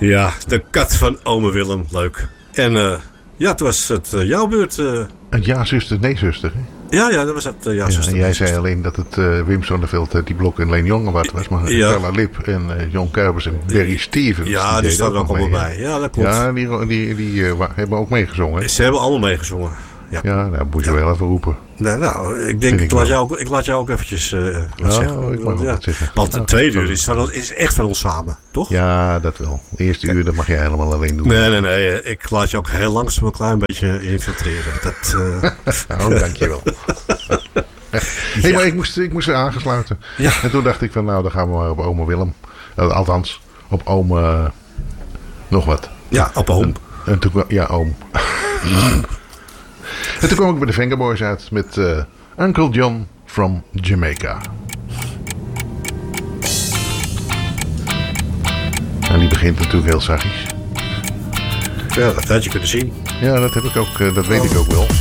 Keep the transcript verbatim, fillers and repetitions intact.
Ja, de kat van ome Willem. Leuk. En uh, ja, het was het uh, jouw beurt. Uh... Een ja-zuster, nee-zuster. Ja, ja, dat was het uh, ja-zuster. Ja, jij zei alleen dat het uh, Wim Sonneveld, uh, die Blok en Leen Jongewaard was. Maar ja. Carla Lip en uh, John Kuipers en Barry Stevens. Ja, die, die staan er ook allemaal bij. Ja, dat klopt. Ja, die, die, die uh, hebben ook meegezongen. Ze hebben allemaal meegezongen. Ja, ja nou moet je ja. wel even roepen. Nou, nou ik denk, ik, ik, laat jou ook, ik laat jou ook eventjes uh, wat oh, zeggen. Ik mag ja. wat zeggen. Want de tweede uur is, is echt van ons samen, toch? Ja, dat wel. De eerste uur dat mag jij helemaal alleen doen. Nee, nee, nee. Ik laat je ook heel langzaam een klein beetje infiltreren. Dat, uh... oh, dankjewel. Hé, hey, ja. maar ik moest, ik moest er aangesluiten. Ja. En toen dacht ik van, nou, dan gaan we maar op ome Willem. Uh, althans, op ome... Uh, nog wat. Ja, op oom. En, en toen, ja, oom. En toen kwam ik bij de Vengaboys uit met uh, Uncle John from Jamaica. En die begint natuurlijk heel zachtjes. Ja, dat had je kunnen zien. Ja, dat heb ik ook, uh, dat weet oh. ik ook wel.